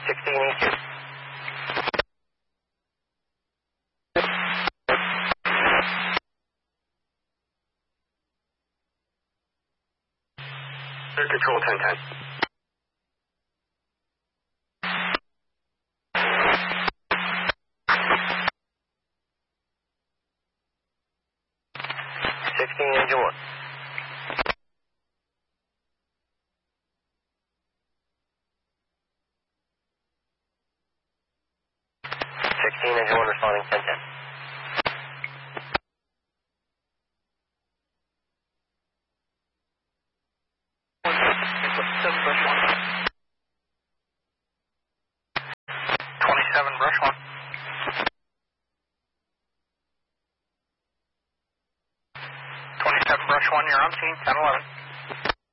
16 East. Control 1010. Engine 1. 16 Engine 1 responding 1010. Brush 1. 27 Brush 1, you're on scene, 1011.